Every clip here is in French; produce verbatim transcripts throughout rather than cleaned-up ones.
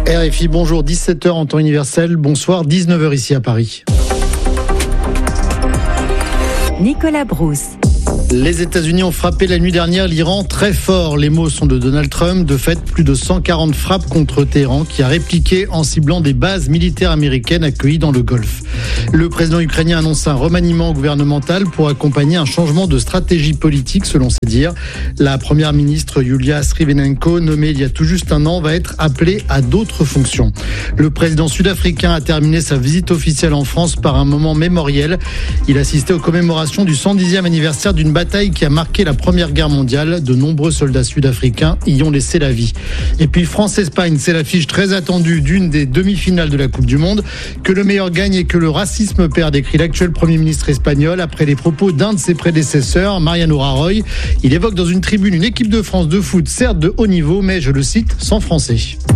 R F I, bonjour, dix-sept heures en temps universel, bonsoir, dix-neuf heures ici à Paris. Nicolas Brousse. Les États-Unis ont frappé la nuit dernière l'Iran très fort. Les mots sont de Donald Trump. De fait, plus de cent quarante frappes contre Téhéran qui a répliqué en ciblant des bases militaires américaines accueillies dans le Golfe. Le président ukrainien annonce un remaniement gouvernemental pour accompagner un changement de stratégie politique, selon ses dires. La première ministre Yulia Srivenenko, nommée il y a tout juste un an, va être appelée à d'autres fonctions. Le président sud-africain a terminé sa visite officielle en France par un moment mémoriel. Il assistait aux commémorations du cent dixième anniversaire d'une bataille qui a marqué la Première Guerre mondiale. De nombreux soldats sud-africains y ont laissé la vie. Et puis France-Espagne, c'est l'affiche très attendue d'une des demi-finales de la Coupe du Monde. Que le meilleur gagne et que le racisme perde, écrit l'actuel Premier ministre espagnol après les propos d'un de ses prédécesseurs, Mariano Rajoy. Il évoque dans une tribune une équipe de France de foot, certes de haut niveau, mais je le cite, sans français.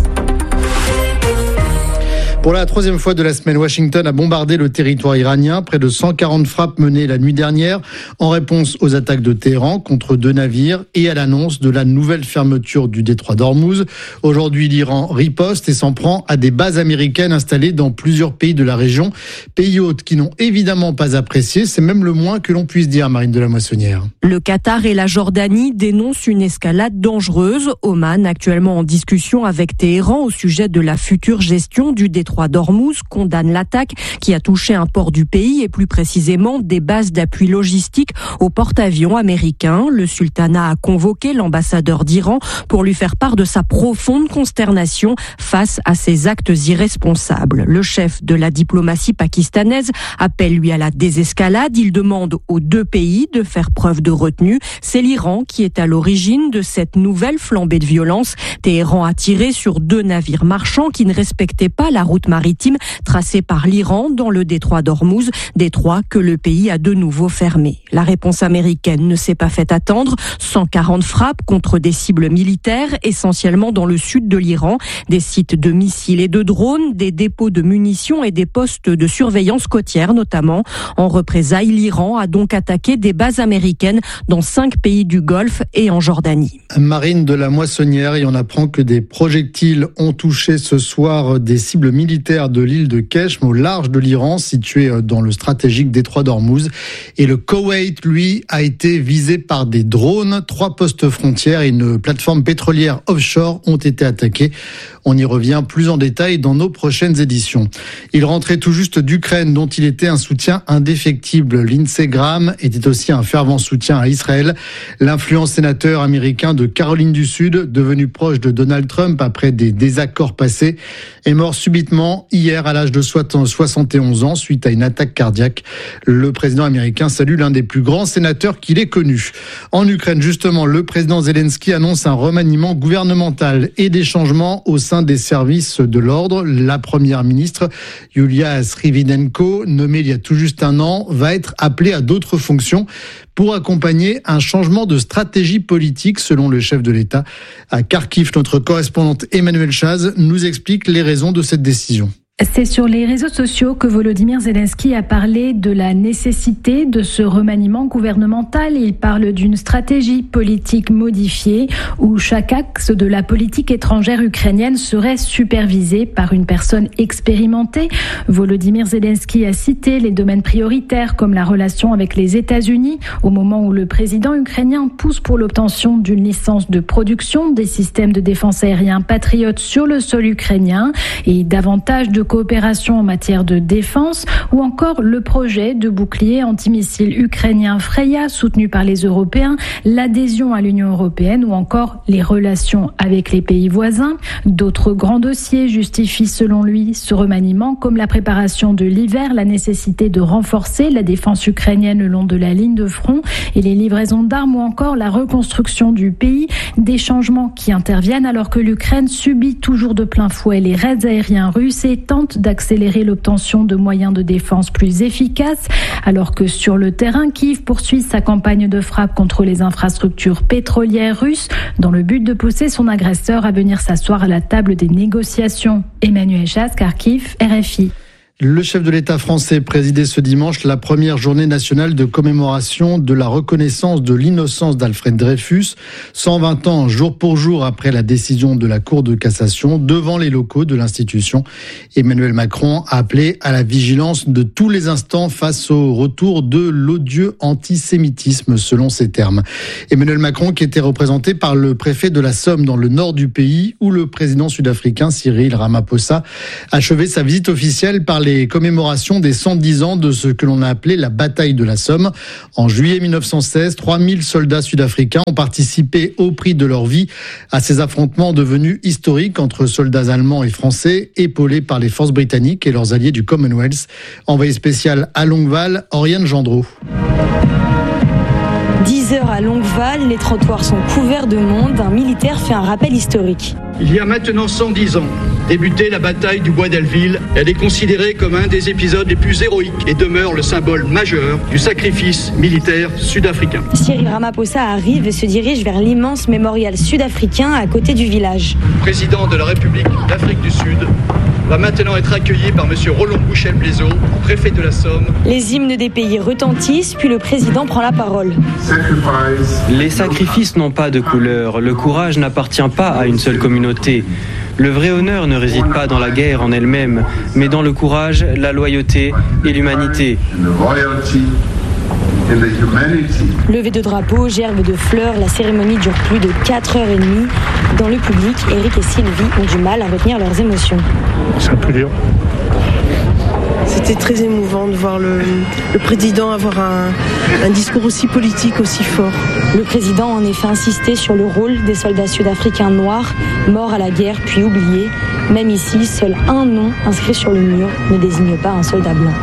Pour la troisième fois de la semaine, Washington a bombardé le territoire iranien. Près de cent quarante frappes menées la nuit dernière en réponse aux attaques de Téhéran contre deux navires et à l'annonce de la nouvelle fermeture du détroit d'Ormuz. Aujourd'hui, l'Iran riposte et s'en prend à des bases américaines installées dans plusieurs pays de la région. Pays hôtes qui n'ont évidemment pas apprécié. C'est même le moins que l'on puisse dire, Marine de la Moissonnière. Le Qatar et la Jordanie dénoncent une escalade dangereuse. Oman, actuellement en discussion avec Téhéran au sujet de la future gestion du détroit d'Ormuz, condamne l'attaque qui a touché un port du pays et plus précisément des bases d'appui logistique au porte-avions américain. Le sultanat a convoqué l'ambassadeur d'Iran pour lui faire part de sa profonde consternation face à ces actes irresponsables. Le chef de la diplomatie pakistanaise appelle lui à la désescalade. Il demande aux deux pays de faire preuve de retenue. C'est l'Iran qui est à l'origine de cette nouvelle flambée de violence. Téhéran a tiré sur deux navires marchands qui ne respectaient pas la route maritime tracée par l'Iran dans le détroit d'Ormuz, détroit que le pays a de nouveau fermé. La réponse américaine ne s'est pas fait attendre. cent quarante frappes contre des cibles militaires, essentiellement dans le sud de l'Iran, des sites de missiles et de drones, des dépôts de munitions et des postes de surveillance côtière notamment. En représailles, l'Iran a donc attaqué des bases américaines dans cinq pays du Golfe et en Jordanie. Marine de la Moissonnière, et on apprend que des projectiles ont touché ce soir des cibles militaires de l'île de Keshm, au large de l'Iran, situé dans le stratégique détroit d'Ormuz. Et le Koweït, lui, a été visé par des drones. Trois postes frontières et une plateforme pétrolière offshore ont été attaqués. On y revient plus en détail dans nos prochaines éditions. Il rentrait tout juste d'Ukraine, dont il était un soutien indéfectible. Lindsey Graham était aussi un fervent soutien à Israël. L'influent sénateur américain de Caroline du Sud, devenu proche de Donald Trump après des désaccords passés, est mort subitement hier à l'âge de soixante et onze ans suite à une attaque cardiaque. Le président américain salue l'un des plus grands sénateurs qu'il ait connu. En Ukraine, justement, le président Zelensky annonce un remaniement gouvernemental et des changements au sein des services de l'ordre. La première ministre, Yulia Srivenenko, nommée il y a tout juste un an, va être appelée à d'autres fonctions pour accompagner un changement de stratégie politique, selon le chef de l'État. À Kharkiv, notre correspondante Emmanuelle Chaz nous explique les raisons de cette décision. C'est sur les réseaux sociaux que Volodymyr Zelensky a parlé de la nécessité de ce remaniement gouvernemental. Il parle d'une stratégie politique modifiée où chaque axe de la politique étrangère ukrainienne serait supervisé par une personne expérimentée. Volodymyr Zelensky a cité les domaines prioritaires comme la relation avec les États-Unis au moment où le président ukrainien pousse pour l'obtention d'une licence de production des systèmes de défense aérien Patriot sur le sol ukrainien et davantage de coopération en matière de défense ou encore le projet de bouclier antimissile ukrainien Freya soutenu par les Européens, l'adhésion à l'Union européenne ou encore les relations avec les pays voisins. D'autres grands dossiers justifient selon lui ce remaniement comme la préparation de l'hiver, la nécessité de renforcer la défense ukrainienne le long de la ligne de front et les livraisons d'armes ou encore la reconstruction du pays, des changements qui interviennent alors que l'Ukraine subit toujours de plein fouet les raids aériens russes et tente d'accélérer l'obtention de moyens de défense plus efficaces, alors que sur le terrain, Kiev poursuit sa campagne de frappe contre les infrastructures pétrolières russes dans le but de pousser son agresseur à venir s'asseoir à la table des négociations. Emmanuelle Chaz, Kharkiv, R F I. Le chef de l'État français présidait ce dimanche la première journée nationale de commémoration de la reconnaissance de l'innocence d'Alfred Dreyfus, cent vingt ans jour pour jour après la décision de la Cour de cassation devant les locaux de l'institution. Emmanuel Macron a appelé à la vigilance de tous les instants face au retour de l'odieux antisémitisme, selon ses termes. Emmanuel Macron qui était représenté par le préfet de la Somme dans le nord du pays, où le président sud-africain Cyril Ramaphosa achevait sa visite officielle par les commémorations des cent dix ans de ce que l'on a appelé la bataille de la Somme. En juillet mille neuf cent seize, trois mille soldats sud-africains ont participé au prix de leur vie à ces affrontements devenus historiques entre soldats allemands et français, épaulés par les forces britanniques et leurs alliés du Commonwealth. Envoyé spécial à Longueval, Oriane Gendreau. dix heures à Longueval, les trottoirs sont couverts de monde. Un militaire fait un rappel historique. Il y a maintenant cent dix ans, débutait la bataille du Bois d'Alleville. Elle est considérée comme un des épisodes les plus héroïques et demeure le symbole majeur du sacrifice militaire sud-africain. Cyril Ramaphosa arrive et se dirige vers l'immense mémorial sud-africain à côté du village. Le président de la République d'Afrique du Sud va maintenant être accueilli par M. Roland Bouchel-Blaiseau, préfet de la Somme. Les hymnes des pays retentissent, puis le président prend la parole. Les sacrifices n'ont pas de couleur. Le courage n'appartient pas à une seule communauté. Le vrai honneur ne réside pas dans la guerre en elle-même, mais dans le courage, la loyauté et l'humanité. Levé de drapeau, gerbe de fleurs, la cérémonie dure plus de quatre heures trente. Dans le public, Eric et Sylvie ont du mal à retenir leurs émotions. C'est un peu dur. C'était très émouvant de voir le, le président avoir un, un discours aussi politique, aussi fort. Le président a en effet insisté sur le rôle des soldats sud-africains noirs, morts à la guerre puis oubliés. Même ici, seul un nom inscrit sur le mur ne désigne pas un soldat blanc.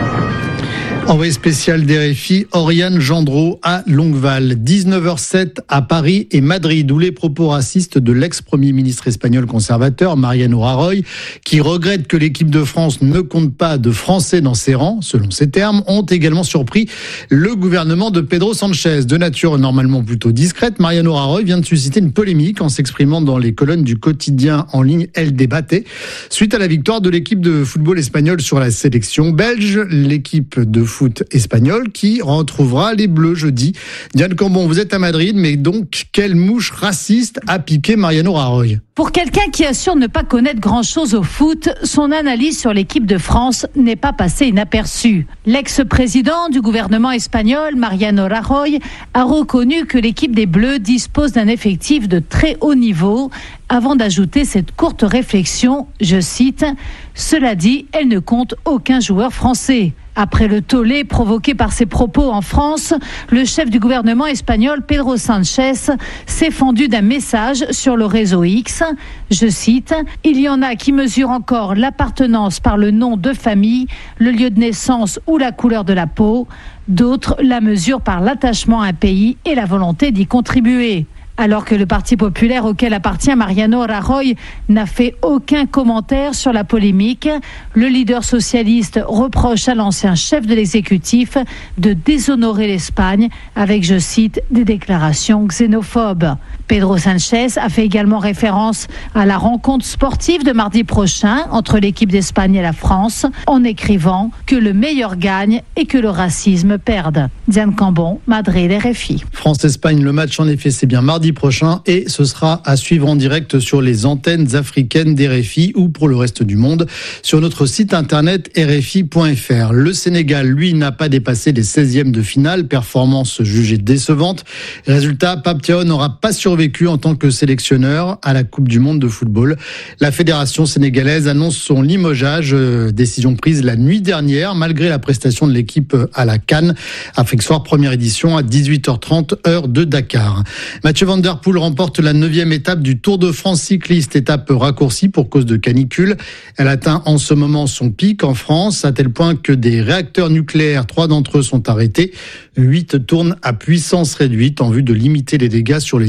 Envoyé spécial d'R F I, Oriane Gendreau à Longueval. dix-neuf heures sept à Paris et Madrid, où les propos racistes de l'ex-premier ministre espagnol conservateur, Mariano Rajoy, qui regrette que l'équipe de France ne compte pas de Français dans ses rangs, selon ses termes, ont également surpris le gouvernement de Pedro Sánchez. De nature normalement plutôt discrète, Mariano Rajoy vient de susciter une polémique en s'exprimant dans les colonnes du quotidien en ligne El Debate, suite à la victoire de l'équipe de football espagnole sur la sélection belge. L'équipe de foot espagnol qui retrouvera les Bleus jeudi. Diane Cambon, vous êtes à Madrid, mais donc quelle mouche raciste a piqué Mariano Rajoy? Pour quelqu'un qui assure ne pas connaître grand-chose au foot, son analyse sur l'équipe de France n'est pas passée inaperçue. L'ex-président du gouvernement espagnol, Mariano Rajoy, a reconnu que l'équipe des Bleus dispose d'un effectif de très haut niveau, avant d'ajouter cette courte réflexion, je cite, « Cela dit, elle ne compte aucun joueur français ». Après le tollé provoqué par ses propos en France, le chef du gouvernement espagnol, Pedro Sánchez, s'est fendu d'un message sur le réseau X. Je cite, « Il y en a qui mesurent encore l'appartenance par le nom de famille, le lieu de naissance ou la couleur de la peau. D'autres la mesurent par l'attachement à un pays et la volonté d'y contribuer. » Alors que le Parti populaire auquel appartient Mariano Rajoy n'a fait aucun commentaire sur la polémique, le leader socialiste reproche à l'ancien chef de l'exécutif de déshonorer l'Espagne avec, je cite, des déclarations xénophobes. Pedro Sánchez a fait également référence à la rencontre sportive de mardi prochain entre l'équipe d'Espagne et la France en écrivant que le meilleur gagne et que le racisme perde. Diane Cambon, Madrid, R F I. France-Espagne, le match en effet c'est bien mardi prochain et ce sera à suivre en direct sur les antennes africaines d'R F I ou pour le reste du monde sur notre site internet r f i point f r. Le Sénégal, lui, n'a pas dépassé les seizièmes de finale, performance jugée décevante. Résultat, Pape Thiaw n'aura pas survécu en tant que sélectionneur à la Coupe du Monde de football. La fédération sénégalaise annonce son limogeage, décision prise la nuit dernière malgré la prestation de l'équipe à la CAN. Afrique Soir, première édition à dix-huit heures trente, heure de Dakar. Mathieu Van Der Poel remporte la neuvième étape du Tour de France cycliste, étape raccourcie pour cause de canicule. Elle atteint en ce moment son pic en France, à tel point que des réacteurs nucléaires, trois d'entre eux sont arrêtés. Huit tournent à puissance réduite en vue de limiter les dégâts sur les écosystèmes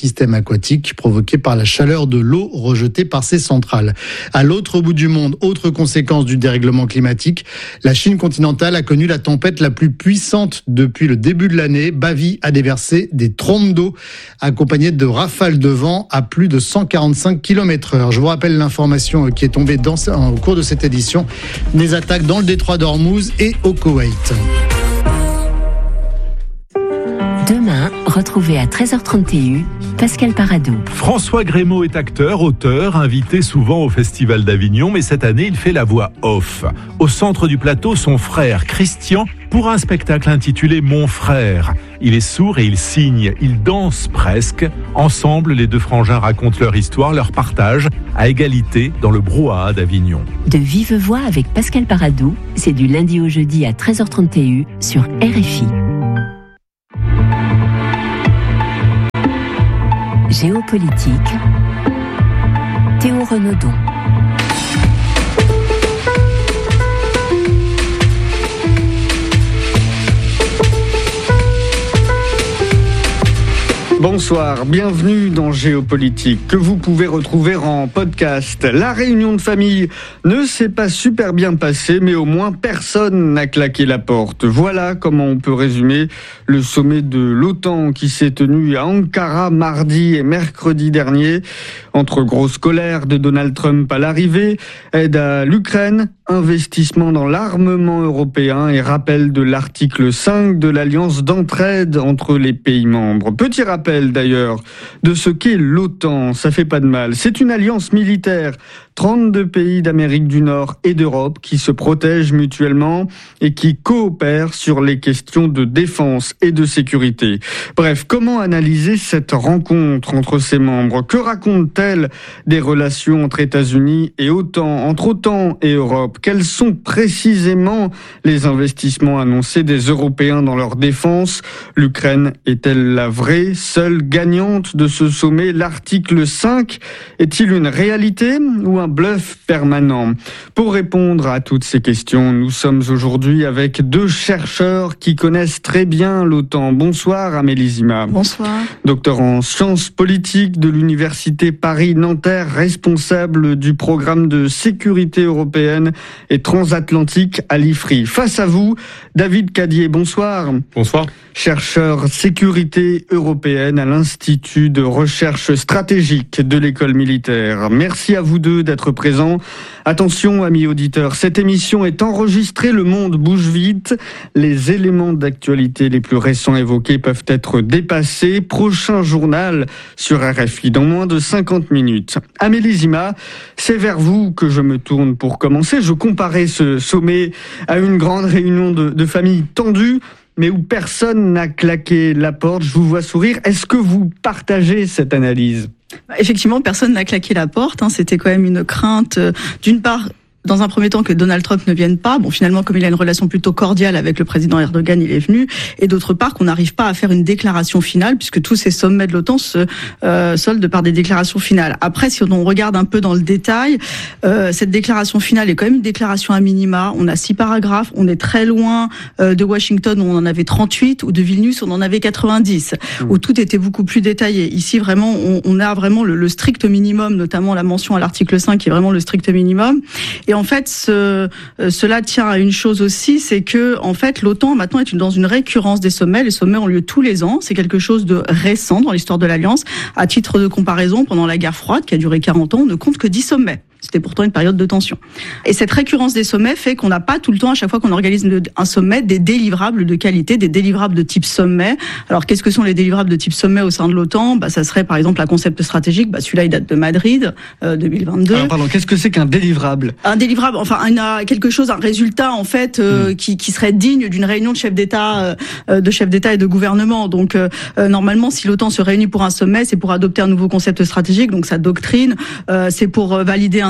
l'écosystème aquatique provoqué par la chaleur de l'eau rejetée par ces centrales. À l'autre bout du monde, autre conséquence du dérèglement climatique, la Chine continentale a connu la tempête la plus puissante depuis le début de l'année. Bavi a déversé des trompes d'eau accompagnées de rafales de vent à plus de cent quarante-cinq kilomètres heure. Je vous rappelle l'information qui est tombée dans, au cours de cette édition, des attaques dans le détroit d'Ormuz et au Koweït. Demain, retrouvez à treize heures trente Pascal Paradou. François Grémaud est acteur, auteur, invité souvent au Festival d'Avignon, mais cette année, il fait la voix off. Au centre du plateau, son frère Christian, pour un spectacle intitulé « Mon frère ». Il est sourd et il signe, il danse presque. Ensemble, les deux frangins racontent leur histoire, leur partage, à égalité dans le brouhaha d'Avignon. De vive voix avec Pascal Paradou, c'est du lundi au jeudi à treize heures trente sur R F I. Géopolitique, Théo Renaudon. Bonsoir, bienvenue dans Géopolitique, que vous pouvez retrouver en podcast. La réunion de famille ne s'est pas super bien passée, mais au moins personne n'a claqué la porte. Voilà comment on peut résumer le sommet de l'OTAN qui s'est tenu à Ankara mardi et mercredi dernier. Entre grosse colère de Donald Trump à l'arrivée, aide à l'Ukraine, investissement dans l'armement européen et rappel de l'article cinq de l'Alliance d'entraide entre les pays membres. Petit rappel d'ailleurs de ce qu'est l'OTAN, ça fait pas de mal. C'est une alliance militaire, trente-deux pays d'Amérique du Nord et d'Europe qui se protègent mutuellement et qui coopèrent sur les questions de défense et de sécurité. Bref, comment analyser cette rencontre entre ses membres ? Que raconte-t-elle des relations entre États-Unis et OTAN, entre OTAN et Europe ? Quels sont précisément les investissements annoncés des Européens dans leur défense ? L'Ukraine est-elle la vraie, seule gagnante de ce sommet ? L'article cinq est-il une réalité ou un bluff permanent ? Pour répondre à toutes ces questions, nous sommes aujourd'hui avec deux chercheurs qui connaissent très bien l'OTAN. Bonsoir Amélie Zima. Bonsoir. Docteur en sciences politiques de l'Université Paris-Nanterre, responsable du programme de sécurité européenne et transatlantique à l'I F R I. Face à vous, David Cadier, bonsoir. Bonsoir. Chercheur sécurité européenne à l'Institut de recherche stratégique de l'école militaire. Merci à vous deux d'être présents. Attention, amis auditeurs, cette émission est enregistrée, le monde bouge vite. Les éléments d'actualité les plus récents évoqués peuvent être dépassés. Prochain journal sur R F I dans moins de cinquante minutes. Amélie Zima, c'est vers vous que je me tourne pour commencer. Je comparais ce sommet à une grande réunion de, de famille tendue, mais où personne n'a claqué la porte. Je vous vois sourire. Est-ce que vous partagez cette analyse ? Effectivement, personne n'a claqué la porte. Hein. C'était quand même une crainte, euh, d'une part, dans un premier temps, que Donald Trump ne vienne pas. Bon, finalement, comme il a une relation plutôt cordiale avec le président Erdogan, il est venu. Et d'autre part, qu'on n'arrive pas à faire une déclaration finale, puisque tous ces sommets de l'OTAN se euh, soldent par des déclarations finales. Après, si on regarde un peu dans le détail, euh, cette déclaration finale est quand même une déclaration à minima. On a six paragraphes. On est très loin euh, de Washington, où on en avait trente-huit, ou de Vilnius, où on en avait quatre-vingt-dix, mmh. où tout était beaucoup plus détaillé. Ici, vraiment, on, on a vraiment le, le strict minimum, notamment la mention à l'article cinq, qui est vraiment le strict minimum. Et en fait, ce, cela tient à une chose aussi, c'est que en fait, l'OTAN maintenant est dans une récurrence des sommets. Les sommets ont lieu tous les ans. C'est quelque chose de récent dans l'histoire de l'Alliance. À titre de comparaison, pendant la guerre froide, qui a duré quarante ans, on ne compte que dix sommets. C'était pourtant une période de tension. Et cette récurrence des sommets fait qu'on n'a pas tout le temps, à chaque fois qu'on organise un sommet, des délivrables de qualité, des délivrables de type sommet. Alors, qu'est-ce que sont les délivrables de type sommet au sein de l'OTAN ? Bah, ça serait, par exemple, un concept stratégique. Bah, celui-là, il date de Madrid, euh, deux mille vingt-deux. Alors, pardon, qu'est-ce que c'est qu'un délivrable ? Un délivrable, enfin, il a quelque chose, un résultat, en fait, euh, mmh. qui, qui serait digne d'une réunion de chefs d'État, euh, de chefs d'État et de gouvernement. Donc, euh, normalement, si l'OTAN se réunit pour un sommet, c'est pour adopter un nouveau concept stratégique, donc sa doctrine, euh, c'est pour valider un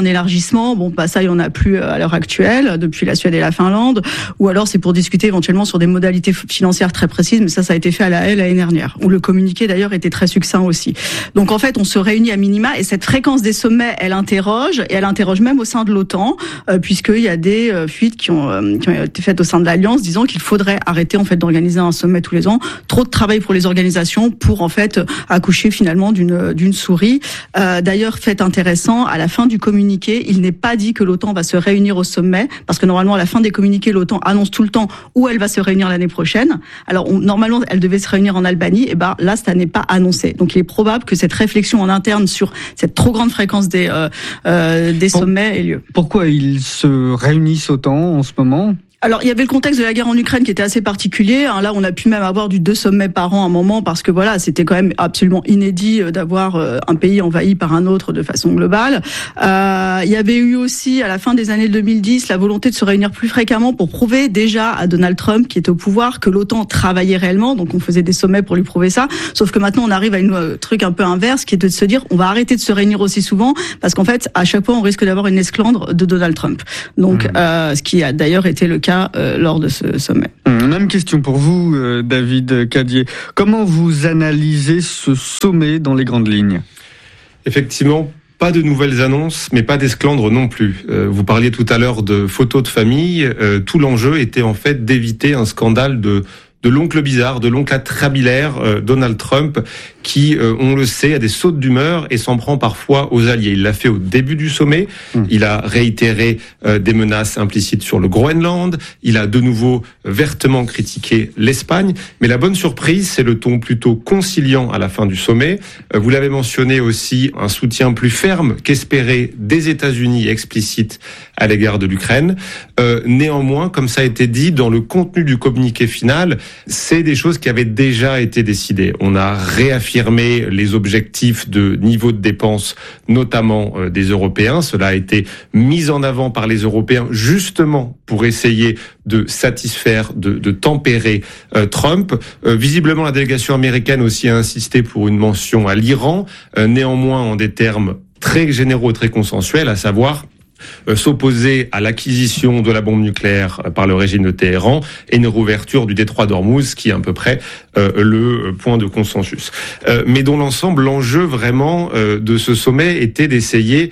un élargissement. Bon, bah ça, il y en a plus à l'heure actuelle depuis la Suède et la Finlande. Ou alors c'est pour discuter éventuellement sur des modalités financières très précises. Mais ça, ça a été fait à La Haye l'année dernière, où le communiqué d'ailleurs était très succinct aussi. Donc en fait, on se réunit à minima et cette fréquence des sommets, elle interroge et elle interroge même au sein de l'OTAN, euh, puisqu'il y a des euh, fuites qui ont, euh, qui ont été faites au sein de l'Alliance, disant qu'il faudrait arrêter en fait d'organiser un sommet tous les ans. Trop de travail pour les organisations pour en fait accoucher finalement d'une d'une souris. Euh, d'ailleurs, fait intéressant, à la fin du communiqué, il n'est pas dit que l'OTAN va se réunir au sommet, parce que normalement à la fin des communiqués, l'OTAN annonce tout le temps où elle va se réunir l'année prochaine. Alors on, normalement, elle devait se réunir en Albanie, et ben là, ça n'est pas annoncé. Donc il est probable que cette réflexion en interne sur cette trop grande fréquence des euh, euh, des sommets ait lieu. Pourquoi ils se réunissent autant en ce moment ? Alors, il y avait le contexte de la guerre en Ukraine qui était assez particulier. Là, on a pu même avoir du deux sommets par an à un moment parce que voilà, c'était quand même absolument inédit d'avoir un pays envahi par un autre de façon globale. Euh, il y avait eu aussi, à la fin des années deux mille dix, la volonté de se réunir plus fréquemment pour prouver déjà à Donald Trump, qui était au pouvoir, que l'OTAN travaillait réellement. Donc, on faisait des sommets pour lui prouver ça. Sauf que maintenant, on arrive à un truc un peu inverse, qui est de se dire, on va arrêter de se réunir aussi souvent parce qu'en fait, à chaque fois, on risque d'avoir une esclandre de Donald Trump. Donc, mmh. euh, ce qui a d'ailleurs été le cas Euh, lors de ce sommet. Même question pour vous, euh, David Cadier. Comment vous analysez ce sommet dans les grandes lignes ? Effectivement, pas de nouvelles annonces, mais pas d'esclandre non plus. Euh, vous parliez tout à l'heure de photos de famille. Euh, tout l'enjeu était en fait d'éviter un scandale de de l'oncle bizarre, de l'oncle atrabilaire, euh, Donald Trump, qui, euh, on le sait, a des sautes d'humeur et s'en prend parfois aux alliés. Il l'a fait au début du sommet, mmh. il a réitéré euh, des menaces implicites sur le Groenland, il a de nouveau vertement critiqué l'Espagne, mais la bonne surprise, c'est le ton plutôt conciliant à la fin du sommet. Euh, vous l'avez mentionné aussi, un soutien plus ferme qu'espéré des États-Unis explicite à l'égard de l'Ukraine. Euh, néanmoins, comme ça a été dit, dans le contenu du communiqué final, c'est des choses qui avaient déjà été décidées. On a réaffirmé les objectifs de niveau de dépenses, notamment euh, des Européens. Cela a été mis en avant par les Européens justement pour essayer de satisfaire, de, de tempérer euh, Trump. Euh, visiblement, la délégation américaine aussi a insisté pour une mention à l'Iran, euh, néanmoins en des termes très généraux, très consensuels, à savoir Euh, s'opposer à l'acquisition de la bombe nucléaire euh, par le régime de Téhéran et une réouverture du détroit d'Ormuz, qui est à peu près euh, le point de consensus. Euh, mais dans l'ensemble, l'enjeu vraiment euh, de ce sommet était d'essayer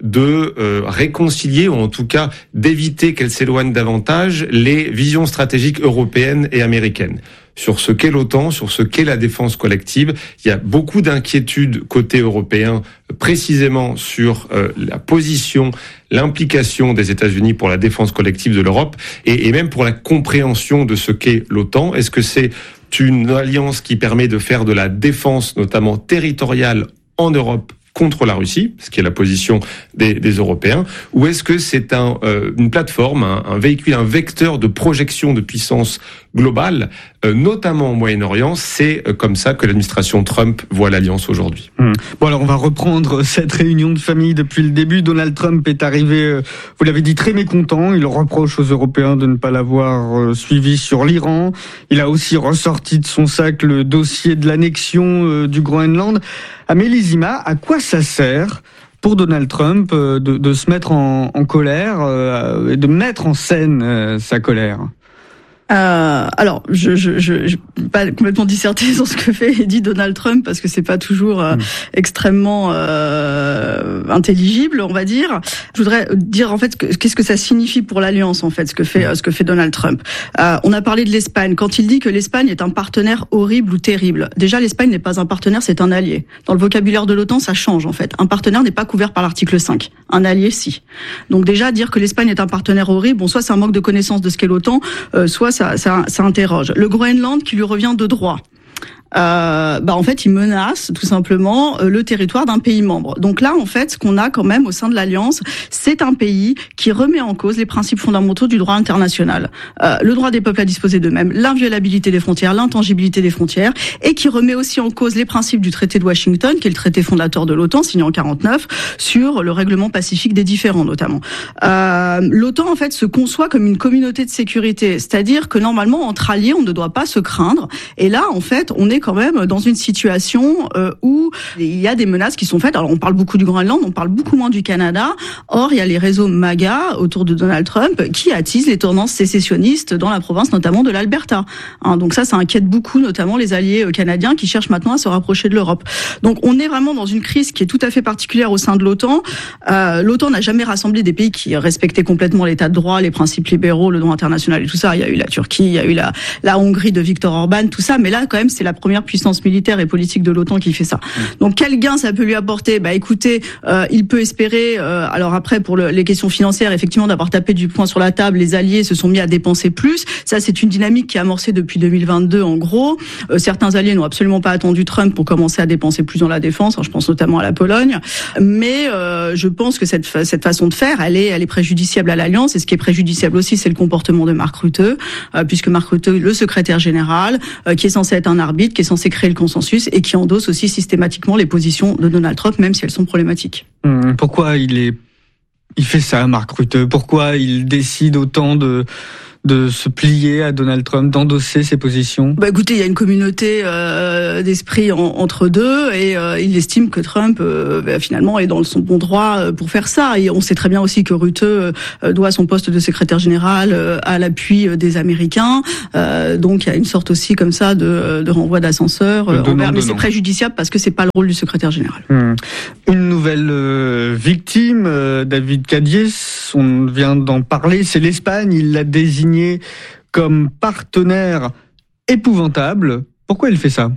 de euh, réconcilier, ou en tout cas d'éviter qu'elle s'éloigne davantage, les visions stratégiques européennes et américaines. Sur ce qu'est l'OTAN, sur ce qu'est la défense collective, il y a beaucoup d'inquiétudes côté européen, précisément sur euh, la position, l'implication des États-Unis pour la défense collective de l'Europe, et, et même pour la compréhension de ce qu'est l'OTAN. Est-ce que c'est une alliance qui permet de faire de la défense, notamment territoriale, en Europe contre la Russie, ce qui est la position des, des Européens, ou est-ce que c'est un, euh, une plateforme, un, un véhicule, un vecteur de projection de puissance globale, euh, notamment au Moyen-Orient? C'est euh, comme ça que l'administration Trump voit l'alliance aujourd'hui. Mmh. Bon, alors on va reprendre cette réunion de famille depuis le début. Donald Trump est arrivé, euh, vous l'avez dit, très mécontent. Il reproche aux Européens de ne pas l'avoir euh, suivi sur l'Iran. Il a aussi ressorti de son sac le dossier de l'annexion euh, du Groenland. Amélie Zima, à quoi ça sert pour Donald Trump euh, de, de se mettre en, en colère euh, et de mettre en scène euh, sa colère ? Euh, alors, je, je, je, je pas complètement disserter sur ce que fait et dit Donald Trump parce que c'est pas toujours euh, mmh. extrêmement euh, intelligible, on va dire. Je voudrais dire en fait que, qu'est-ce que ça signifie pour l'alliance en fait, ce que fait euh, ce que fait Donald Trump. Euh, on a parlé de l'Espagne. Quand il dit que l'Espagne est un partenaire horrible ou terrible, déjà l'Espagne n'est pas un partenaire, c'est un allié. Dans le vocabulaire de l'OTAN, ça change en fait. Un partenaire n'est pas couvert par l'article cinq. Un allié, si. Donc déjà dire que l'Espagne est un partenaire horrible, bon, soit c'est un manque de connaissance de ce qu'est l'OTAN, euh, soit Ça, ça, ça interroge. Le Groenland qui lui revient de droit. Euh, bah en fait, il menace tout simplement euh, le territoire d'un pays membre. Donc là, en fait, ce qu'on a quand même au sein de l'Alliance, c'est un pays qui remet en cause les principes fondamentaux du droit international. Euh, le droit des peuples à disposer d'eux-mêmes, l'inviolabilité des frontières, l'intangibilité des frontières, et qui remet aussi en cause les principes du traité de Washington, qui est le traité fondateur de l'OTAN, signé en quarante-neuf, sur le règlement pacifique des différends notamment. Euh, L'OTAN, en fait, se conçoit comme une communauté de sécurité, c'est-à-dire que normalement, entre alliés, on ne doit pas se craindre. Et là, en fait, on est quand même dans une situation euh, où il y a des menaces qui sont faites. Alors on parle beaucoup du Groenland, on parle beaucoup moins du Canada. Or il y a les réseaux MAGA autour de Donald Trump qui attisent les tendances sécessionnistes dans la province notamment de l'Alberta. Hein, donc ça, ça inquiète beaucoup notamment les alliés canadiens qui cherchent maintenant à se rapprocher de l'Europe. Donc on est vraiment dans une crise qui est tout à fait particulière au sein de l'OTAN. Euh, L'OTAN n'a jamais rassemblé des pays qui respectaient complètement l'état de droit, les principes libéraux, le droit international et tout ça. Il y a eu la Turquie, il y a eu la, la Hongrie de Viktor Orban, tout ça. Mais là, quand même, c'est la première puissance militaire et politique de l'OTAN qui fait ça. Donc quel gain ça peut lui apporter? Bah écoutez, euh, il peut espérer, euh, alors après pour le, les questions financières, effectivement d'avoir tapé du poing sur la table, les alliés se sont mis à dépenser plus. Ça, c'est une dynamique qui est amorcée depuis deux mille vingt-deux en gros. Euh, certains alliés n'ont absolument pas attendu Trump pour commencer à dépenser plus dans la défense. Alors, je pense notamment à la Pologne. Mais euh, je pense que cette, cette façon de faire, elle est, elle est préjudiciable à l'Alliance. Et ce qui est préjudiciable aussi, c'est le comportement de Mark Rutte, euh, puisque Mark Rutte, le secrétaire général, euh, qui est censé être un arbitre, qui est censé créer le consensus et qui endosse aussi systématiquement les positions de Donald Trump, même si elles sont problématiques. Hum, pourquoi il est, il fait ça, Mark Rutte? Pourquoi il décide autant de de se plier à Donald Trump, d'endosser ses positions? Bah écoutez, il y a une communauté euh, d'esprit en, entre deux et euh, il estime que Trump euh, bah, finalement est dans son bon droit euh, pour faire ça. Et on sait très bien aussi que Rutte euh, doit son poste de secrétaire général euh, à l'appui euh, des Américains. Euh, donc il y a une sorte aussi comme ça de, de renvoi d'ascenseur euh, envers, mais c'est préjudiciable parce que c'est pas le rôle du secrétaire général. Hum. Une nouvelle euh, victime, euh, David Cadier, on vient d'en parler, c'est l'Espagne. Il l'a désigné comme partenaire épouvantable. Pourquoi il fait ça?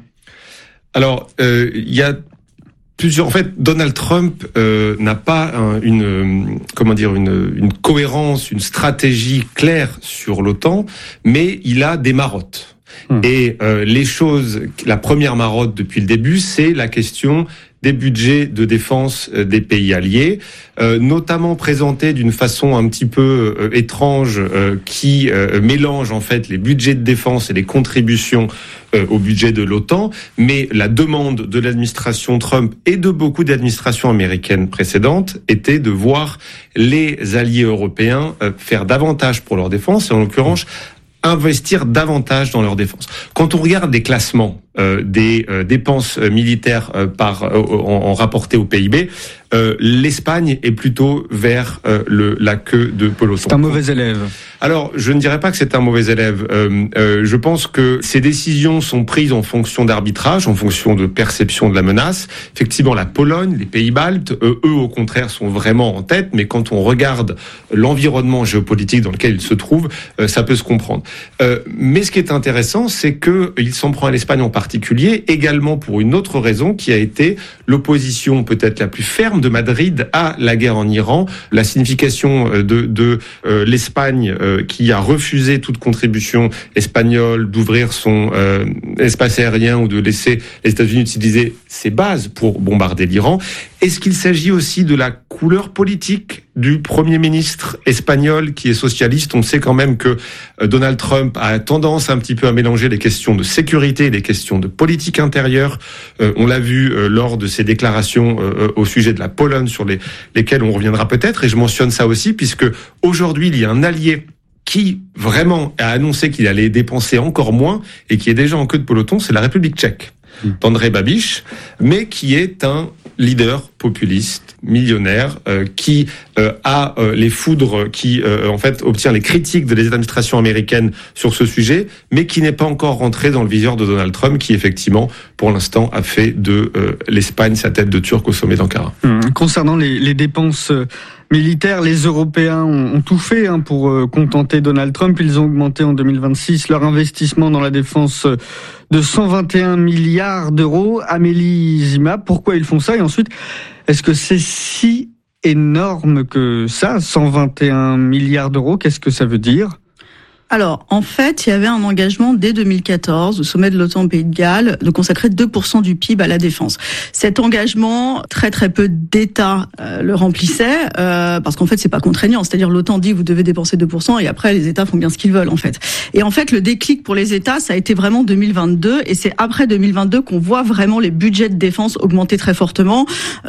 Alors, euh, il y a plusieurs. En fait, Donald Trump euh, n'a pas un, une, comment dire, une, une cohérence, une stratégie claire sur l'OTAN, mais il a des marottes. Hum. Et euh, les choses, la première marotte depuis le début, c'est la question des budgets de défense des pays alliés, euh, notamment présentés d'une façon un petit peu euh, étrange, euh, qui euh, mélange en fait les budgets de défense et les contributions euh, au budget de l'OTAN. Mais la demande de l'administration Trump et de beaucoup d'administrations américaines précédentes était de voir les alliés européens euh, faire davantage pour leur défense, et en l'occurrence investir davantage dans leur défense. Quand on regarde les classements euh, des euh, dépenses euh, militaires euh, par euh, en, en rapporté au P I B, euh, l'Espagne est plutôt vers euh, le la queue de peloton. C'est un mauvais élève. Alors, je ne dirais pas que c'est un mauvais élève. Euh, euh, je pense que ces décisions sont prises en fonction d'arbitrage, en fonction de perception de la menace. Effectivement, la Pologne, les Pays-Baltes, eux, eux, au contraire, sont vraiment en tête. Mais quand on regarde l'environnement géopolitique dans lequel ils se trouvent, euh, ça peut se comprendre. Euh, mais ce qui est intéressant, c'est que il s'en prend à l'Espagne en particulier, également pour une autre raison, qui a été l'opposition peut-être la plus ferme de Madrid à la guerre en Iran. La signification de, de euh, l'Espagne euh, qui a refusé toute contribution espagnole d'ouvrir son euh, espace aérien ou de laisser les États-Unis utiliser ses bases pour bombarder l'Iran. Est-ce qu'il s'agit aussi de la couleur politique du Premier ministre espagnol qui est socialiste? On sait quand même que Donald Trump a tendance un petit peu à mélanger les questions de sécurité et les questions de politique intérieure. Euh, on l'a vu euh, lors de ses déclarations euh, au sujet de la Pologne, sur les, lesquelles on reviendra peut-être. Et je mentionne ça aussi puisque aujourd'hui, il y a un allié qui vraiment a annoncé qu'il allait dépenser encore moins et qui est déjà en queue de peloton, c'est la République tchèque, d'Andrej Babiš, mais qui est un leader populiste, millionnaire, euh, qui euh, a euh, les foudres, qui euh, en fait obtient les critiques de les administrations américaines sur ce sujet, mais qui n'est pas encore rentré dans le viseur de Donald Trump, qui effectivement, pour l'instant, a fait de euh, l'Espagne sa tête de Turc au sommet d'Ankara. Mmh. Concernant les, les dépenses militaires, les Européens ont, ont tout fait hein, pour euh, contenter Donald Trump. Ils ont augmenté en deux mille vingt-six leur investissement dans la défense de cent vingt et un milliards d'euros. Amélie Zima, pourquoi ils font ça? Et ensuite, est-ce que c'est si énorme que ça, cent vingt et un milliards d'euros? Qu'est-ce que ça veut dire? Alors, en fait, il y avait un engagement dès deux mille quatorze, au sommet de l'OTAN Pays de Galles, de consacrer deux pour cent du P I B à la défense. Cet engagement, très très peu d'États euh, le remplissaient, euh, parce qu'en fait, c'est pas contraignant. C'est-à-dire, l'OTAN dit vous devez dépenser deux pour cent, et après, les États font bien ce qu'ils veulent, en fait. Et en fait, le déclic pour les États, ça a été vraiment deux mille vingt-deux, et c'est après deux mille vingt-deux qu'on voit vraiment les budgets de défense augmenter très fortement.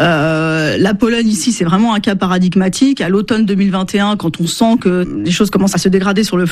Euh, la Pologne, ici, c'est vraiment un cas paradigmatique. À l'automne deux mille vingt et un, quand on sent que les choses commencent à se dégrader sur le flanc de l'Est,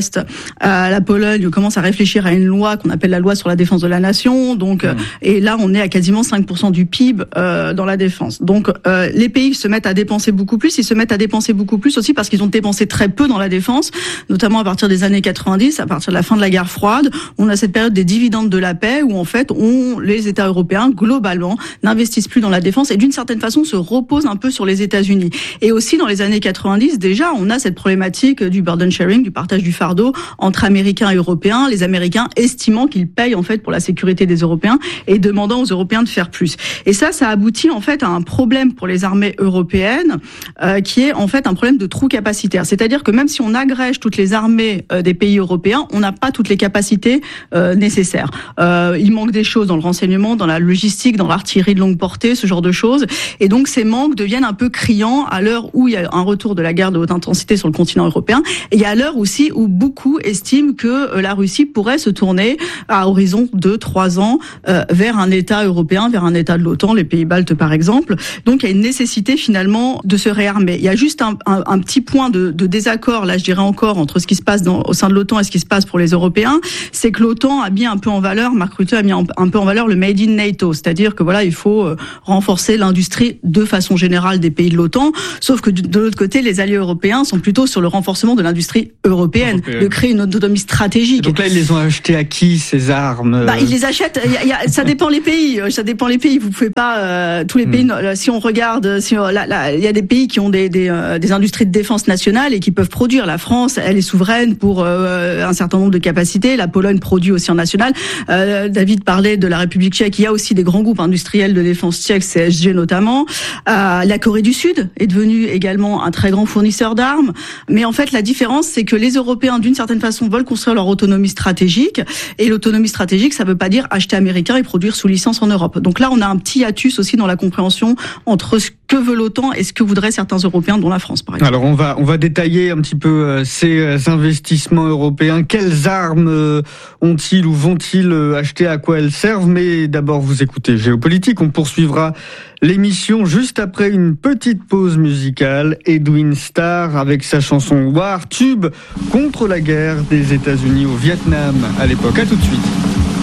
l'Est, euh, la Pologne commence à réfléchir à une loi qu'on appelle la loi sur la défense de la nation. Donc, mmh. euh, et là, on est à quasiment cinq pour cent du P I B euh, dans la défense. Donc, euh, les pays se mettent à dépenser beaucoup plus. Ils se mettent à dépenser beaucoup plus aussi parce qu'ils ont dépensé très peu dans la défense, notamment à partir des années quatre-vingt-dix, à partir de la fin de la guerre froide. On a cette période des dividendes de la paix où, en fait, on, les États européens, globalement, n'investissent plus dans la défense et d'une certaine façon se reposent un peu sur les États-Unis. Et aussi, dans les années quatre-vingt-dix, déjà, on a cette problématique du burden sharing, du partage du fardeau entre Américains et Européens, les Américains estimant qu'ils payent, en fait, pour la sécurité des Européens et demandant aux Européens de faire plus. Et ça, ça aboutit, en fait, à un problème pour les armées européennes, euh, qui est, en fait, un problème de trou capacitaire. C'est-à-dire que même si on agrège toutes les armées euh, des pays européens, on n'a pas toutes les capacités euh, nécessaires. Euh, il manque des choses dans le renseignement, dans la logistique, dans l'artillerie de longue portée, ce genre de choses. Et donc, ces manques deviennent un peu criants à l'heure où il y a un retour de la guerre de haute intensité sur le continent européen. Et à l'heure aussi où beaucoup estiment que euh, la Russie pourrait se tourner à horizon de trois ans euh, vers un État européen, vers un État de l'OTAN, les pays baltes par exemple. Donc, il y a une nécessité finalement de se réarmer. Il y a juste un, un, un petit point de, de désaccord, là je dirais encore, entre ce qui se passe dans, au sein de l'OTAN et ce qui se passe pour les Européens, c'est que l'OTAN a mis un peu en valeur, Mark Rutte a mis un, un peu en valeur le Made in NATO, c'est-à-dire que voilà, il faut euh, renforcer l'industrie de façon générale des pays de l'OTAN, sauf que de l'autre côté, les alliés européens sont plutôt sur le renforcement de l'industrie européenne, européenne. de créer une autonomie stratégique. Et donc là, ils les ont achetés à qui, ces armes? Bah, ils les achètent, y a, y a, ça dépend les pays, ça dépend les pays, vous pouvez pas, euh, tous les pays, hmm. si on regarde, si on, là, là, il y a des pays qui ont des, des, euh, des industries de défense nationale et qui peuvent produire. La France, elle est souveraine pour euh, un certain nombre de capacités. La Pologne produit aussi en national. Euh, David parlait de la République tchèque. Il y a aussi des grands groupes industriels de défense tchèques, C S G notamment. Euh, la Corée du Sud est devenue également un très grand fournisseur d'armes. Mais en fait, la différence, c'est que les Européens, d'une certaine façon, veulent construire leur autonomie stratégique. Et l'autonomie stratégique, ça veut pas dire acheter américain et produire sous licence en Europe. Donc là, on a un petit hiatus aussi dans la compréhension entre ce que veut l'OTAN et ce que voudraient certains Européens, dont la France, par exemple. Alors, on va, on va détailler un petit peu euh, ces euh, investissements européens. Quelles armes euh, ont-ils ou vont-ils euh, acheter? À quoi elles servent? Mais d'abord, vous écoutez Géopolitique. On poursuivra l'émission juste après une petite pause musicale. Edwin Starr avec sa chanson War, tube contre la guerre des États-Unis au Vietnam à l'époque. À tout de suite.